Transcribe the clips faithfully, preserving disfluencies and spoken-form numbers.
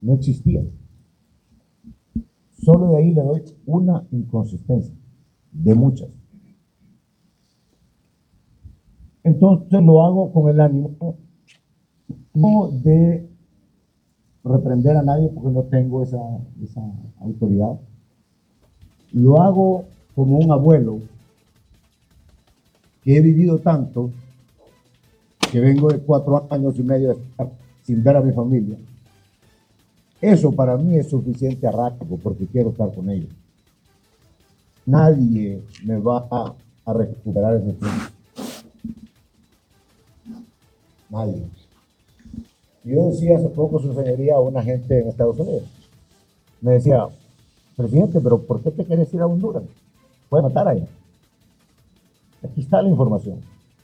No existía. Solo de ahí le doy una inconsistencia, de muchas. Entonces lo hago con el ánimo no de reprender a nadie porque no tengo esa, esa autoridad. Lo hago como un abuelo que he vivido tanto que vengo de cuatro años y medio de estar sin ver a mi familia. Eso para mí es suficiente arraigo porque quiero estar con ellos. Nadie me va a, a recuperar ese tiempo. Nadie. Yo decía hace poco, su señoría, a una gente en Estados Unidos. Me decía, presidente, pero ¿por qué te quieres ir a Honduras? Puedes matar allá. Aquí está la información.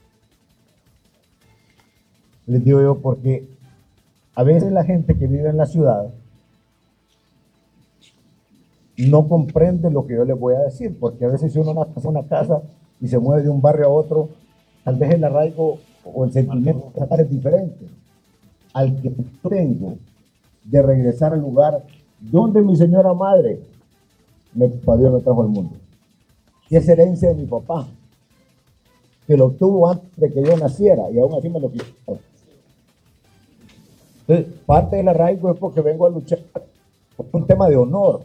Les digo yo, porque a veces la gente que vive en la ciudad no comprende lo que yo les voy a decir, porque a veces si uno nace en una casa y se mueve de un barrio a otro, tal vez el arraigo o el sentimiento es diferente al que tengo de regresar al lugar donde mi señora madre me parió y me trajo al mundo. Y es herencia de mi papá, que lo obtuvo antes de que yo naciera y aún así me lo quitaron. Entonces, parte del arraigo es porque vengo a luchar por un tema de honor,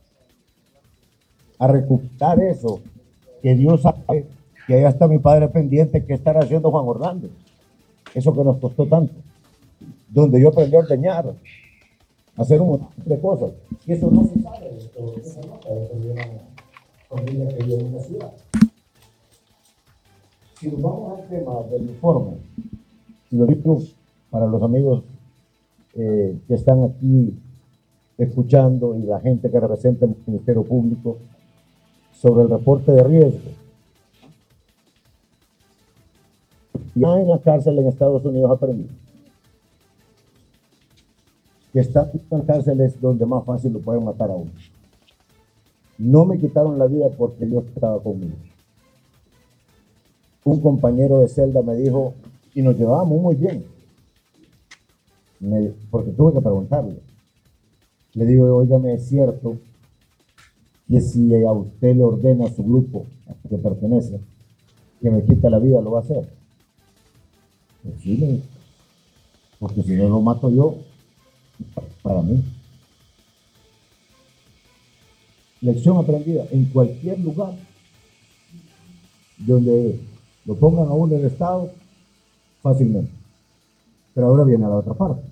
a recuperar eso, que Dios sabe que allá está mi padre pendiente, que estará haciendo Juan Orlando, eso que nos costó tanto, donde yo aprendí a ordeñar, a hacer un montón de cosas, y eso no se sabe, esto, eso no se sabe, de una familia que vive en una ciudad. Si nos vamos al tema del informe, si lo digo para los amigos eh, que están aquí escuchando y la gente que representa el Ministerio Público, sobre el reporte de riesgo. Ya en la cárcel en Estados Unidos aprendí que estar en cárceles donde más fácil lo pueden matar a uno. No me quitaron la vida porque Dios estaba conmigo. Un compañero de celda me dijo, y nos llevábamos muy bien, me, porque tuve que preguntarle. Le digo, oígame, es cierto que si a usted le ordena a su grupo a que pertenece que me quita la vida, lo va a hacer. Pues sí, le digo, porque si no lo mato yo, para mí. Lección aprendida, en cualquier lugar donde lo pongan a uno en el Estado, fácilmente. Pero ahora viene a la otra parte.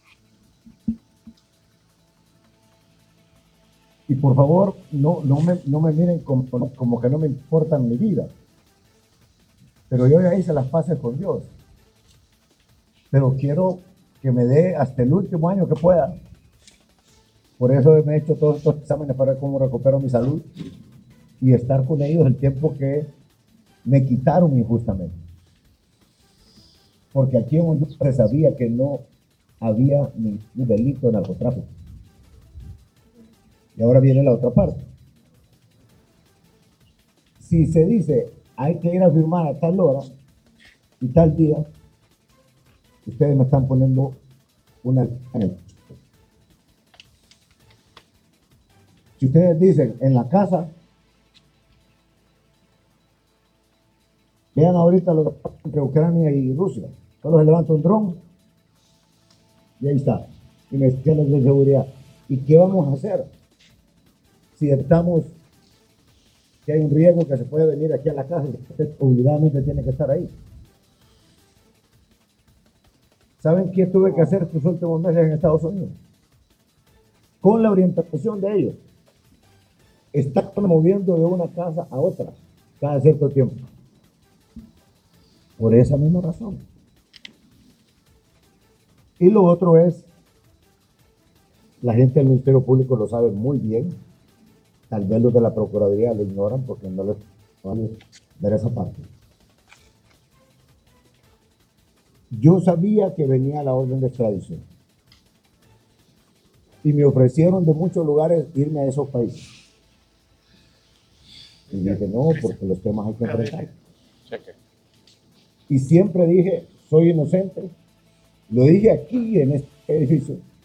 Y por favor, no, no, me, no me miren como, como que no me importa mi vida. Pero yo ya hice las paces con Dios. Pero quiero que me dé hasta el último año que pueda. Por eso me he hecho todos estos exámenes para ver cómo recupero mi salud y estar con ellos el tiempo que me quitaron injustamente. Porque aquí en Honduras sabía que no había ningún delito de narcotráfico. Y ahora viene la otra parte. Si se dice, hay que ir a firmar a tal hora y tal día, ustedes me están poniendo una... Si ustedes dicen, en la casa, vean ahorita lo que pasa entre Ucrania y Rusia. Solo se levanta un dron y ahí está. Y me tienen de seguridad. ¿Y qué vamos a hacer? Si estamos, que hay un riesgo que se puede venir aquí a la casa, usted obligadamente tiene que estar ahí. ¿Saben qué tuve que hacer estos últimos meses en Estados Unidos? Con la orientación de ellos. Estar moviendo de una casa a otra cada cierto tiempo. Por esa misma razón. Y lo otro es, la gente del Ministerio Público lo sabe muy bien. Tal vez los de la Procuraduría lo ignoran porque no les van a ver esa parte. Yo sabía que venía la orden de extradición. Y me ofrecieron de muchos lugares irme a esos países. Y dije, no, porque los temas hay que enfrentar. Y siempre dije, soy inocente. Lo dije aquí en este edificio.